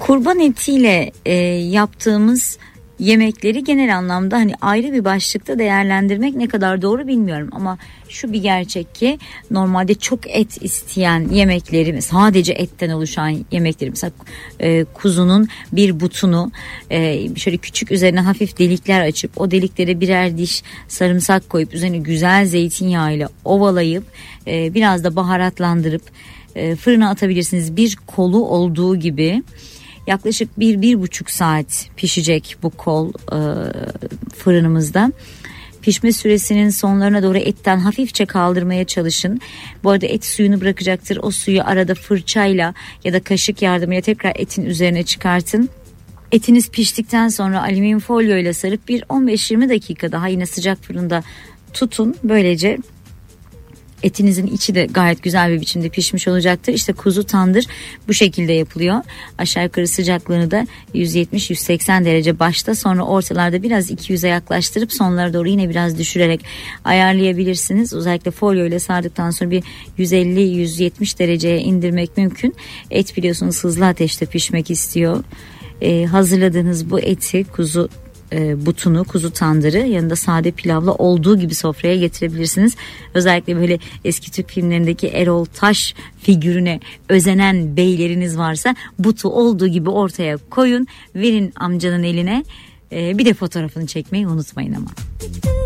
Kurban etiyle yaptığımız yemekleri genel anlamda hani ayrı bir başlıkta değerlendirmek ne kadar doğru bilmiyorum ama şu bir gerçek ki normalde çok et isteyen yemekleri, sadece etten oluşan yemekleri, mesela kuzunun bir butunu şöyle küçük, üzerine hafif delikler açıp o deliklere birer diş sarımsak koyup üzerine güzel zeytinyağıyla ovalayıp biraz da baharatlandırıp fırına atabilirsiniz. Bir kolu olduğu gibi yaklaşık 1-1,5 saat pişecek bu kol fırınımızda. Pişme süresinin sonlarına doğru etten hafifçe kaldırmaya çalışın. Bu arada et suyunu bırakacaktır. O suyu arada fırçayla ya da kaşık yardımıyla tekrar etin üzerine çıkartın. Etiniz piştikten sonra alüminyum folyo ile sarıp bir 15-20 dakika daha yine sıcak fırında tutun. Böylece etinizin içi de gayet güzel bir biçimde pişmiş olacaktır. İşte kuzu tandır bu şekilde yapılıyor. Aşağı yukarı sıcaklığını da 170-180 derece başta, sonra ortalarda biraz 200'e yaklaştırıp sonlara doğru yine biraz düşürerek ayarlayabilirsiniz. Özellikle folyo ile sardıktan sonra bir 150-170 dereceye indirmek mümkün. Et biliyorsunuz hızlı ateşte pişmek istiyor. Hazırladığınız bu eti, kuzu butunu, kuzu tandırı yanında sade pilavla olduğu gibi sofraya getirebilirsiniz. Özellikle böyle eski Türk filmlerindeki Erol Taş figürüne özenen beyleriniz varsa butu olduğu gibi ortaya koyun, verin amcanın eline, bir de fotoğrafını çekmeyi unutmayın ama.